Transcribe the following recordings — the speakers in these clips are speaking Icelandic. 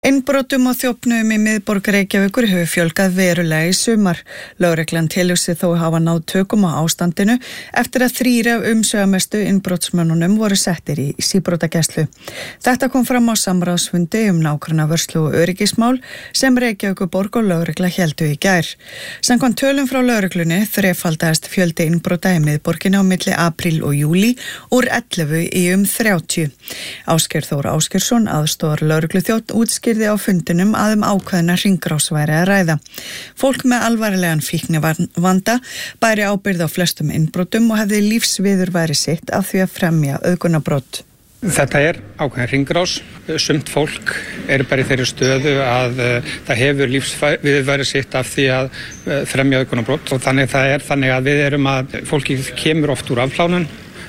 Innbrotum og þjófnum í miðborg Reykjavíkur hefur fjölgað verulega í sumar. Lögreglan telur sig þó hafa náð tökum á ástandinu eftir að 3 af umsvifamestu innbrotsmönnunum voru settir í síbrotagæslu. Þetta kom fram á samráðsfundi nágrannavörslu og öryggismál sem Reykjavíkurborg og lögregla héldu í gær. Samkvæmt tölum frá lögreglunni þrefaldaðist fjöldi innbrota í miðborginni á milli apríl og júlí úr 11 í 30. Ásgeir Þór Ásgeirsson, aðstoðar lögregluþjónn, útskýrði á fundinum að ákveðna hringrás væri að ræða. Fólk með alvarlegan fíknivanda bæri ábyrgð á flestum innbrotum og hefði lífsviðurværi sitt af því að fremja auðgunarbrot. Þetta ákveðin hringrás. Sumt fólk bara í þeirri stöðu að það hefur lífsviðurværi sitt af því að fremja auðgunarbrot og þannig að við að fólki kemur oft úr afplánun,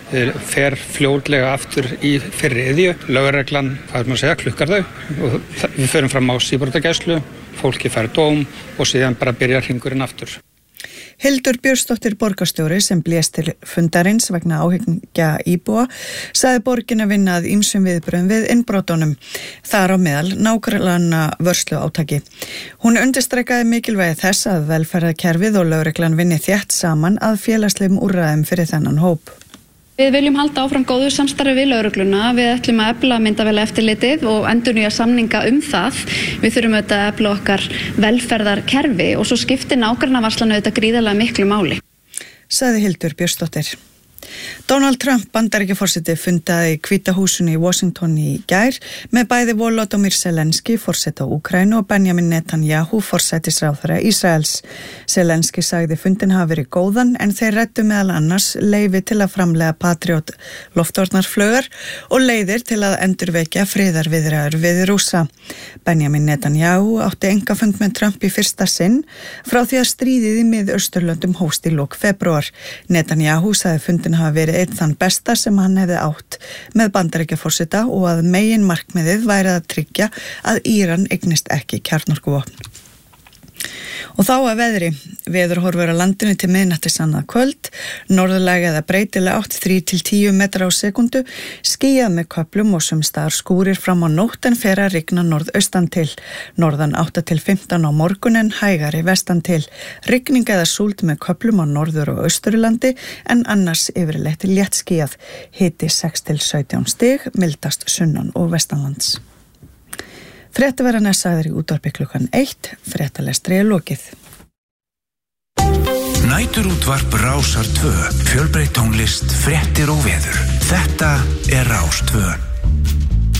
fer fljótlega aftur í fyrri iðju. Lögreglan, klukkar þau og við förum fram á síbrotagæslu, fólki fær dóm og síðan bara byrjar hringurinn aftur. Hildur Björnsdóttir borgarstjóri sem blés til fundarins vegna áhyggja íbúa sagði borgin að vinna að ýmsum viðbrögðum við innbrotunum. Þar á meðal nágrannavörslu átaki. Hún undirstrikaði mikilvægi þess að velferðarkerfið og lögreglan vinni þétt saman að félagslegum úrræðum fyrir þennan hóp. Við viljum halda áfram góðu samstarfi við lögregluna. Við ætlum að efla myndavélaeftirlitið og endurnýja samninga það. Við þurfum að efla okkar velferðarkerfi og svo skiptir nágrannavarslan gríðarlega miklu máli. Sagði Hildur Björnsdóttir. Donald Trump, Bandaríkjaforseti, fundaði í Hvíta húsinu í Washington í gær með bæði Volodymyr Zelenský, forseta Úkraínu, og Benjamin Netanyahu, forsætisráðherra Ísraels. Zelenský sagði fundin hafi verið góðan en þeir ræddu meðal annars leyfi til að framleiða Patriot loftvarnarflaugar og leiðir til að endurvekja friðarviðræður við Rússa. Benjamin Netanyahu átti einkafund með Trump í fyrsta sinn frá því að stríðið í Mið-Austurlöndum hófst í lok febrúar. Netanyahu sagði fundin hafa verið einn þann besta sem hann hefði átt með Bandaríkjaforseta og að megin markmiðið væri að tryggja að Íran eignist ekki kjarnorkuvopn. Og þá að veðri. Veðurhorfur á landinu til miðnættis annað kvöld, norðlæg eða breytileg átt 3-10 metra á sekundu, skýjað með köflum og sums staðar skúrir fram á nótt en fer að rigna norðaustan til. Norðan 8-15 á morgun en hægari vestan til. Rigning eða súld með köflum á norður og austurlandi en annars yfirleitt léttskýjað. Hiti 6-17 stig, mildast sunnan og vestanlands. Fréttaverðarnir sagðir í útvarpi klukkan 1, fréttalestri lokið. Næturútvarp Rásar 2, fjölbreytt tónlist, fréttir og veður. Þetta Rás 2.